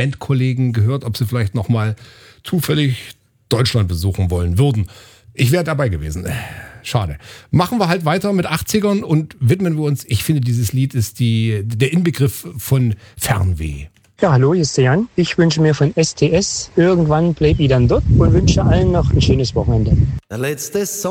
Bandkollegen gehört, ob sie vielleicht nochmal zufällig Deutschland besuchen wollen würden. Ich wäre dabei gewesen. Schade. Machen wir halt weiter mit 80ern und widmen wir uns, ich finde, dieses Lied ist der Inbegriff von Fernweh. Ja, hallo, hier ist der Jan. Ich wünsche mir von STS irgendwann bleib ich dann dort und wünsche allen noch ein schönes Wochenende. Der letzte Song.